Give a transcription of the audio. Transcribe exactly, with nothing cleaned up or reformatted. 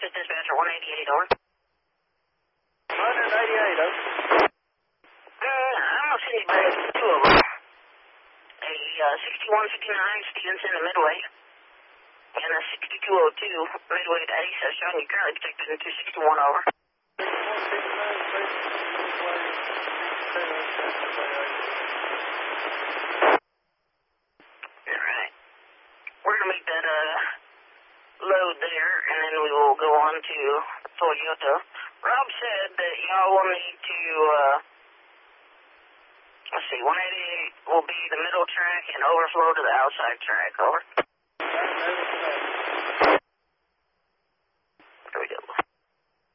This dispatcher, one eighty-eight, over. one eighty-eight, over. Uh, I'm going to send you back two of them. A uh, sixty-one fifty-nine Stevenson to Midway, and a sixty-two oh two Midway to Ace. That's showing you currently detected in two sixty-one, over. Alright. We're going to make that uh, load there, and then we will go on to Toyota. Rob said that y'all will need to, uh, let's see, one eighty-eight will be the middle track and overflow to the outside track, over.